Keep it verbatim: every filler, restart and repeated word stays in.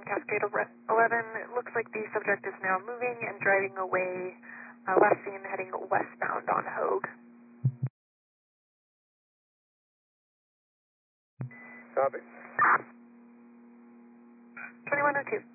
Cascade eleven. It looks like the subject is now moving and driving away, uh, last seen heading westbound on Hogue. Copy. twenty-one oh two.